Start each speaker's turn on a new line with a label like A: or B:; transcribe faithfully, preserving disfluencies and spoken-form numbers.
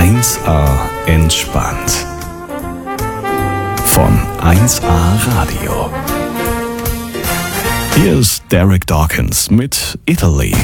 A: eins A entspannt. Von eins A Radio. Hier ist Derek Dawkins mit Italy.